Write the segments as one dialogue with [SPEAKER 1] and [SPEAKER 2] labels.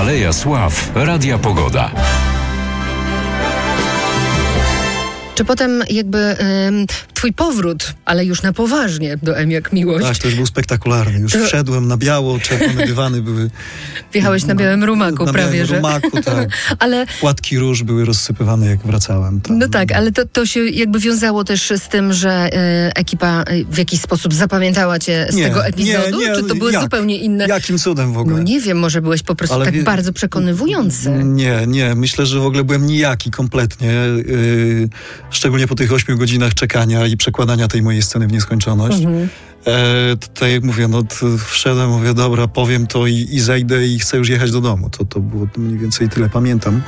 [SPEAKER 1] Aleja Sław, Radia Pogoda.
[SPEAKER 2] Czy potem jakby twój powrót, ale już na poważnie do M jak miłość?
[SPEAKER 3] Tak, to już był spektakularny. Już wszedłem na biało, czerwone dywany były...
[SPEAKER 2] Wjechałeś na białym rumaku
[SPEAKER 3] na
[SPEAKER 2] prawie,
[SPEAKER 3] białym rumaku, tak.
[SPEAKER 2] Ale
[SPEAKER 3] płatki róż były rozsypywane, jak wracałem. Tam.
[SPEAKER 2] No tak, ale to się jakby wiązało też z tym, że ekipa w jakiś sposób zapamiętała cię z tego epizodu?
[SPEAKER 3] Nie,
[SPEAKER 2] czy to były zupełnie inne?
[SPEAKER 3] Jakim cudem w ogóle?
[SPEAKER 2] No nie wiem, może byłeś po prostu
[SPEAKER 3] ale
[SPEAKER 2] tak bardzo przekonywujący.
[SPEAKER 3] Nie. Myślę, że w ogóle byłem nijaki kompletnie. Szczególnie po tych 8 godzinach czekania i przekładania tej mojej sceny w nieskończoność. Tutaj jak mówię, wszedłem, mówię, dobra, powiem to i zejdę i chcę już jechać do domu. To było mniej więcej tyle, pamiętam.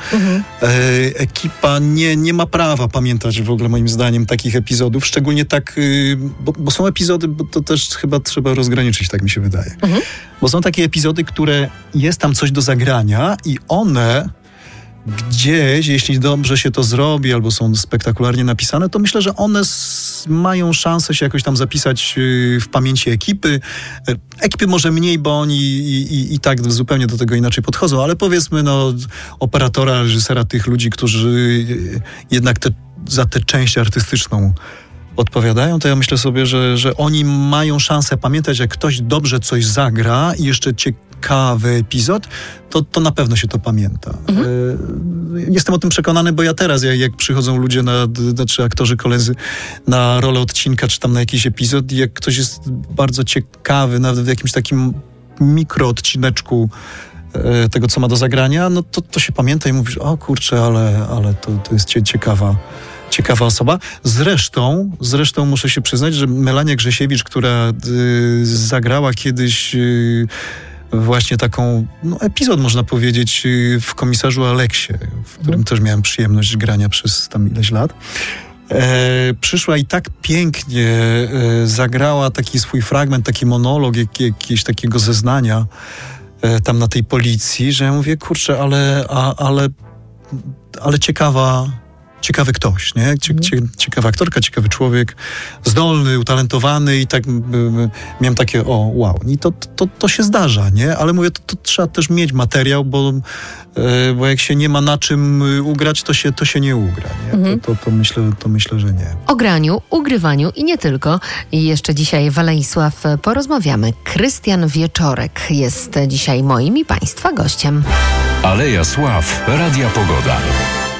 [SPEAKER 3] Ekipa nie ma prawa pamiętać w ogóle moim zdaniem takich epizodów, szczególnie tak, bo są epizody, bo to też chyba trzeba rozgraniczyć, tak mi się wydaje. Bo są takie epizody, które jest tam coś do zagrania i one gdzieś, jeśli dobrze się to zrobi, albo są spektakularnie napisane, to myślę, że one mają szansę się jakoś tam zapisać w pamięci ekipy. Ekipy może mniej, bo oni i tak zupełnie do tego inaczej podchodzą, ale powiedzmy operatora, reżysera, tych ludzi, którzy jednak za tę część artystyczną odpowiadają, to ja myślę sobie, że oni mają szansę pamiętać, jak ktoś dobrze coś zagra i jeszcze ciekawy epizod, to na pewno się to pamięta. Jestem o tym przekonany, bo ja teraz, jak przychodzą ludzie, czy aktorzy, koledzy na rolę odcinka, czy tam na jakiś epizod, i jak ktoś jest bardzo ciekawy, nawet w jakimś takim mikroodcineczku tego, co ma do zagrania, no to się pamięta i mówisz, o kurczę, ale to jest ciekawa osoba. Zresztą muszę się przyznać, że Melania Grzesiewicz, która zagrała kiedyś właśnie taką, epizod można powiedzieć, w Komisarzu Aleksie, w którym też miałem przyjemność grania przez tam ileś lat. Przyszła i tak pięknie zagrała taki swój fragment, taki monolog, jakiegoś takiego zeznania tam na tej policji, że ja mówię, kurczę, ale ciekawy ktoś, nie? Ciekawa aktorka, ciekawy człowiek, zdolny, utalentowany i tak miałem takie, wow. I to się zdarza, nie? Ale mówię, to trzeba też mieć materiał, bo jak się nie ma na czym ugrać, to się nie ugra, nie? To myślę, że nie.
[SPEAKER 2] O graniu, ugrywaniu i nie tylko. I jeszcze dzisiaj w Alei Sław porozmawiamy. Krystian Wieczorek jest dzisiaj moim i Państwa gościem.
[SPEAKER 1] Aleja Sław, Radia Pogoda.